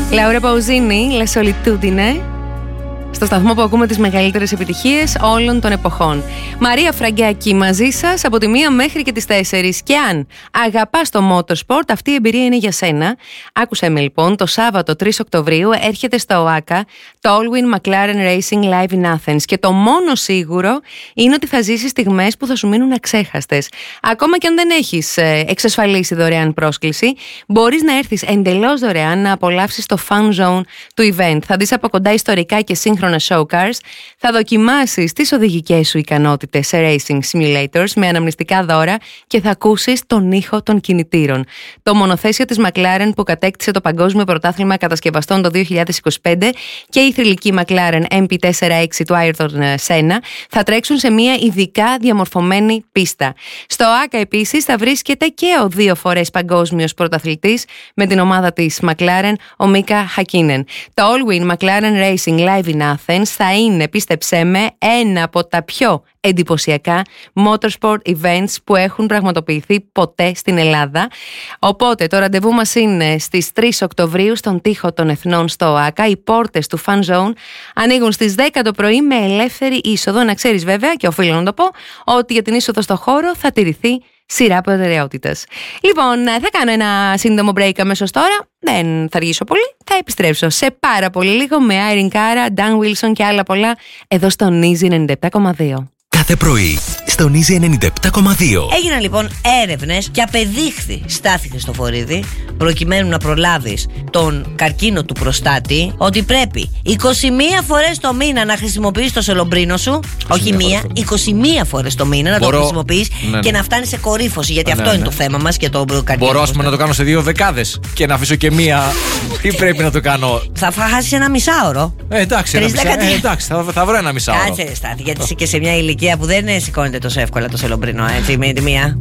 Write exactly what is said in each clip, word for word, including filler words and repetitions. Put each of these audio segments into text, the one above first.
Laura Pausini, La Solitudine, στο σταθμό που ακούμε τις μεγαλύτερες επιτυχίες όλων των εποχών. Μαρία Φραγκιάκη μαζί σας από τη μία μέχρι και τις τέσσερις. Και αν αγαπάς το motorsport, αυτή η εμπειρία είναι για σένα. Άκουσέ με λοιπόν, το Σάββατο τρεις Οκτωβρίου έρχεται στο ΟΑΚΑ το Allwyn McLaren Racing Live in Athens. Και το μόνο σίγουρο είναι ότι θα ζήσεις στιγμές που θα σου μείνουν αξέχαστες. Ακόμα και αν δεν έχεις εξασφαλίσει δωρεάν πρόσκληση, μπορείς να έρθεις εντελώς δωρεάν να απολαύσεις το fun zone του event. Θα δεις από κοντά ιστορικά και σύγχρονα show cars, θα δοκιμάσεις τις οδηγικές σου ικανότητες σε racing simulators με αναμνηστικά δώρα και θα ακούσεις τον ήχο των κινητήρων. Το μονοθέσιο της McLaren που κατέκτησε το Παγκόσμιο Πρωτάθλημα Κατασκευαστών το δύο χιλιάδες είκοσι πέντε και η θρυλική McLaren εμ πι σαράντα έξι του Ayrton Senna θα τρέξουν σε μια ειδικά διαμορφωμένη πίστα. Στο ΟΑΚΑ επίσης θα βρίσκεται και ο δύο φορές παγκόσμιος πρωταθλητής με την ομάδα της McLaren, ο Μίκα Χακίνεν. Το Allwyn McLaren Racing Live in Athens θα είναι, πίστεψέ με, ένα από τα πιο εντυπωσιακά motorsport events που έχουν πραγματοποιηθεί ποτέ στην Ελλάδα. Οπότε το ραντεβού μας είναι στις τρεις Οκτωβρίου στον τοίχο των Εθνών στο ΟΑΚΑ. Οι πόρτες του Fun Zone ανοίγουν στις δέκα το πρωί με ελεύθερη είσοδο. Να ξέρεις βέβαια, και οφείλω να το πω, ότι για την είσοδο στο χώρο θα τηρηθεί σειρά προτεραιότητας. Λοιπόν, θα κάνω ένα σύντομο break αμέσως τώρα. Δεν θα αργήσω πολύ. Θα επιστρέψω σε πάρα πολύ λίγο με Irene Cara, Dan Wilson και άλλα πολλά εδώ στο Easy ενενήντα επτά κόμμα δύο. Κάθε πρωί στον Easy ενενήντα επτά κόμμα δύο. Έγιναν λοιπόν έρευνες και απεδείχθη, Στάθη Χριστοφορίδη, προκειμένου να προλάβεις τον καρκίνο του προστάτη, ότι πρέπει είκοσι μία φορές το μήνα να χρησιμοποιείς το σελομπρίνο σου. Όχι μία, είκοσι μία φορές το μήνα να Μπορώ... το χρησιμοποιείς ναι, και ναι. να φτάνεις σε κορύφωση. Γιατί ναι, αυτό ναι. είναι το θέμα μας και το καρκίνο. Μπορώ ας πούμε να το κάνω σε δύο δεκάδες και να αφήσω και μία. Ή πρέπει να το κάνω. Θα χάσεις ένα μισάωρο. Ε, εντάξει, ένα μισά... ε, εντάξει θα, θα βρω ένα μισάωρο. Κάτσε, Στάθη, γιατί είσαι και σε μια ηλικία που δεν σηκώνεται τόσο εύκολα το σελομπρίνο, έτσι, με τη μία.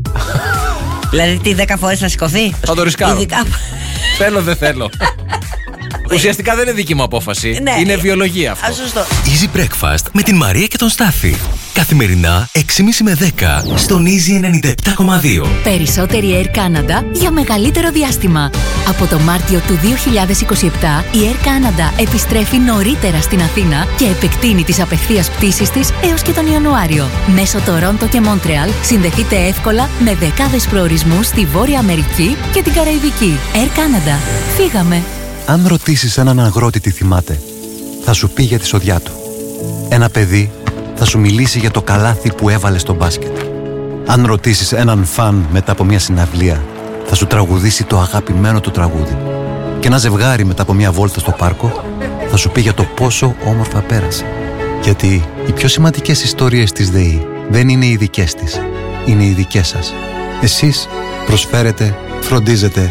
Δηλαδή, τι, δέκα φορές θα σηκωθεί. Θα το ρισκάρω. Ειδικά... θέλω, δεν θέλω. Ουσιαστικά δεν είναι δική μου απόφαση. Ναι, είναι βιολογία αυτό. Σωστό. Easy Breakfast με την Μαρία και τον Στάθη. Καθημερινά έξι και μισή με δέκα στον Easy ενενήντα επτά κόμμα δύο. Περισσότερη Air Canada για μεγαλύτερο διάστημα. Από το Μάρτιο του δύο χιλιάδες είκοσι επτά η Air Canada επιστρέφει νωρίτερα στην Αθήνα και επεκτείνει τις απευθείας πτήσεις της έως και τον Ιανουάριο. Μέσω Τορόντο και Μόντρεαλ συνδεθείτε εύκολα με δεκάδες προορισμούς στη Βόρεια Αμερική και την Καραϊβική. Air Canada. Φύγαμε. Αν ρωτήσεις έναν αγρότη τι θυμάται, θα σου πει για τη σοδιά του. Ένα παιδί θα σου μιλήσει για το καλάθι που έβαλε στο μπάσκετ. Αν ρωτήσεις έναν φαν μετά από μια συναυλία, θα σου τραγουδήσει το αγαπημένο του τραγούδι. Και ένα ζευγάρι μετά από μια βόλτα στο πάρκο, θα σου πει για το πόσο όμορφα πέρασε. Γιατί οι πιο σημαντικές ιστορίες της ΔΕΗ δεν είναι οι δικές της, είναι οι δικές σας. Εσείς προσφέρετε, φροντίζετε